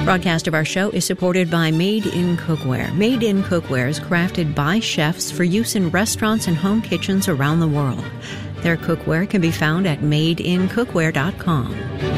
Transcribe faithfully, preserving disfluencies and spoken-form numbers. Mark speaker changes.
Speaker 1: Broadcast of our show is supported by Made in Cookware. Made in Cookware is crafted by chefs for use in restaurants and home kitchens around the world. Their cookware can be found at made in cookware dot com.